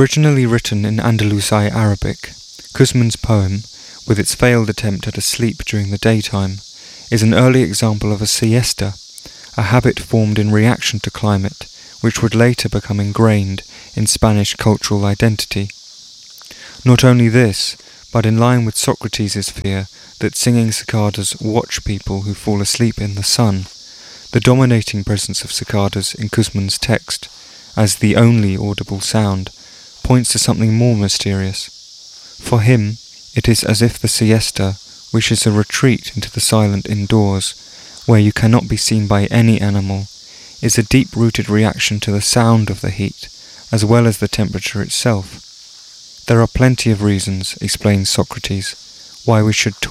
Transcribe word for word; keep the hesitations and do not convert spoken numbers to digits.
Originally written in Andalusi Arabic, Cusman's poem, with its failed attempt at a sleep during the daytime, is an early example of a siesta, a habit formed in reaction to climate, which would later become ingrained in Spanish cultural identity. Not only this, but in line with Socrates' fear that singing cicadas watch people who fall asleep in the sun, the dominating presence of cicadas in Cusman's text, as the only audible sound, points to something more mysterious. For him, it is as if the siesta wishes a retreat into the silent indoors, where you cannot be seen by any animal, is a deep-rooted reaction to the sound of the heat, as well as the temperature itself. There are plenty of reasons, explains Socrates, why we should